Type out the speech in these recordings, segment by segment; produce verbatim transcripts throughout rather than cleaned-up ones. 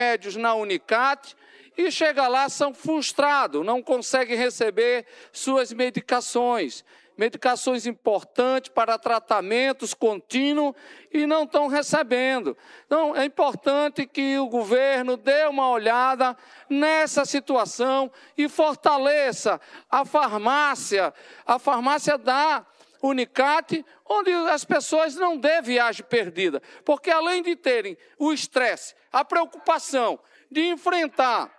médios na Unicat e chega lá, são frustrados, não conseguem receber suas medicações, medicações importantes para tratamentos contínuos e não estão recebendo. Então, é importante que o governo dê uma olhada nessa situação e fortaleça a farmácia, a farmácia da Unicat, onde as pessoas não dêem viagem perdida, porque além de terem o estresse, a preocupação de enfrentar,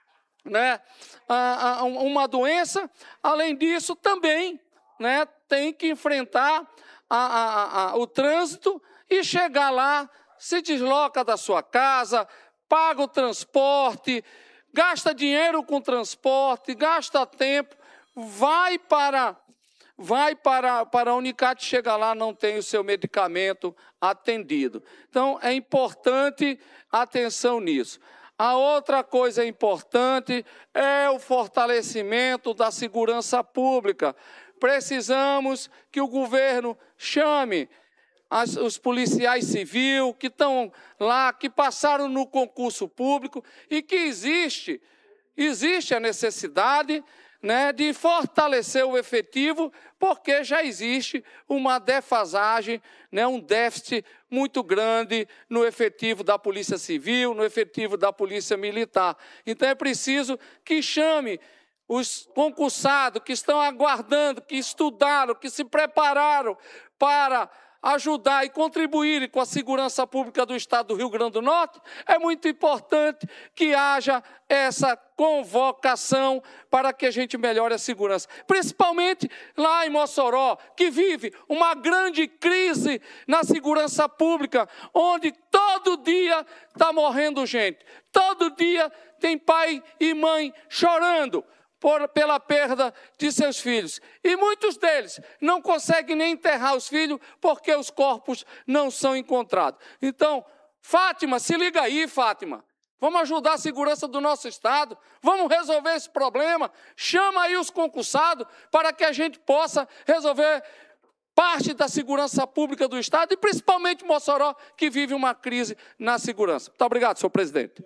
né, a, a, uma doença, além disso também, né, tem que enfrentar a, a, a, o trânsito e chegar lá, se desloca da sua casa, paga o transporte, gasta dinheiro com transporte, gasta tempo, vai para... vai para, para a Unicat, chega lá, não tem o seu medicamento atendido. Então, é importante atenção nisso. A outra coisa importante é o fortalecimento da segurança pública. Precisamos que o governo chame as, os policiais civis que estão lá, que passaram no concurso público e que existe, existe a necessidade, né, de fortalecer o efetivo, porque já existe uma defasagem, né, um déficit muito grande no efetivo da Polícia Civil, no efetivo da Polícia Militar. Então é preciso que chame os concursados que estão aguardando, que estudaram, que se prepararam para ajudar e contribuir com a segurança pública do Estado do Rio Grande do Norte. É muito importante que haja essa convocação para que a gente melhore a segurança. Principalmente lá em Mossoró, que vive uma grande crise na segurança pública, onde todo dia está morrendo gente. Todo dia tem pai e mãe chorando Por, pela perda de seus filhos. E muitos deles não conseguem nem enterrar os filhos porque os corpos não são encontrados. Então, Fátima, se liga aí, Fátima. Vamos ajudar a segurança do nosso Estado. Vamos resolver esse problema. Chama aí os concursados para que a gente possa resolver parte da segurança pública do Estado e principalmente Mossoró, que vive uma crise na segurança. Muito obrigado, senhor presidente.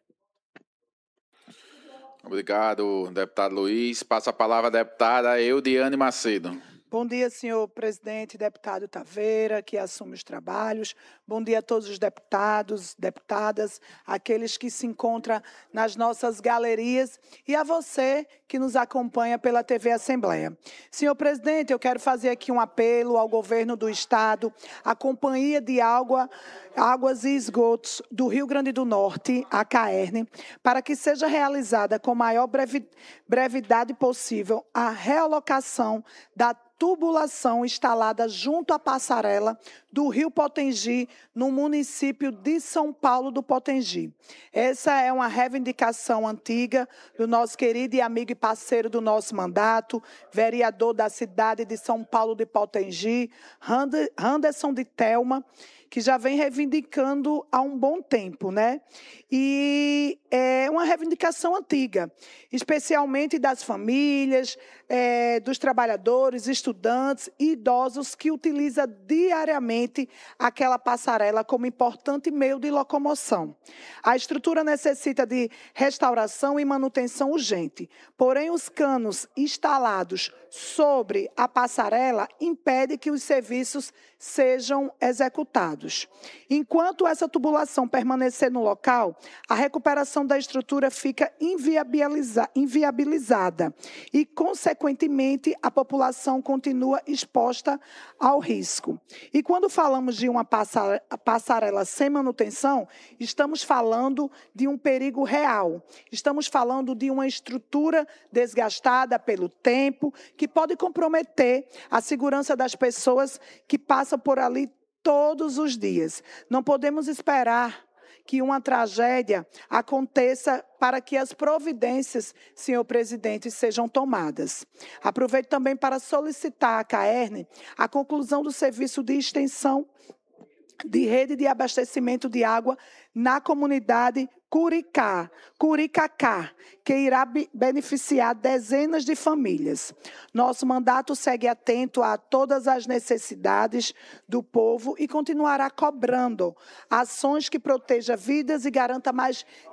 Obrigado, deputado Luiz. Passa a palavra à deputada Eudiane Macedo. Bom dia, senhor presidente, deputado Taveira, que assume os trabalhos. Bom dia a todos os deputados, deputadas, aqueles que se encontram nas nossas galerias e a você que nos acompanha pela T V Assembleia. Senhor presidente, eu quero fazer aqui um apelo ao governo do Estado, à Companhia de Água, Águas e Esgotos do Rio Grande do Norte, a CAERN, para que seja realizada com maior brevi, brevidade possível a realocação da tubulação instalada junto à passarela do Rio Potengi, no município de São Paulo do Potengi. Essa é uma reivindicação antiga do nosso querido e amigo e parceiro do nosso mandato, vereador da cidade de São Paulo de Potengi, Anderson de Thelma, que já vem reivindicando há um bom tempo, né? E é uma reivindicação antiga, especialmente das famílias, é, dos trabalhadores, estudantes e idosos que utilizam diariamente aquela passarela como importante meio de locomoção. A estrutura necessita de restauração e manutenção urgente, porém os canos instalados sobre a passarela impedem que os serviços sejam executados. Enquanto essa tubulação permanecer no local, a recuperação da estrutura fica inviabiliza, inviabilizada e, consequentemente, a população continua exposta ao risco. E quando falamos de uma passarela sem manutenção, estamos falando de um perigo real. Estamos falando de uma estrutura desgastada pelo tempo, que pode comprometer a segurança das pessoas que passam por ali todos os dias. Não podemos esperar que uma tragédia aconteça para que as providências, senhor presidente, sejam tomadas. Aproveito também para solicitar à CAERN a conclusão do serviço de extensão de rede de abastecimento de água na comunidade Curicá, Curicacá, que irá beneficiar dezenas de famílias. Nosso mandato segue atento a todas as necessidades do povo e continuará cobrando ações que protejam vidas e garanta mais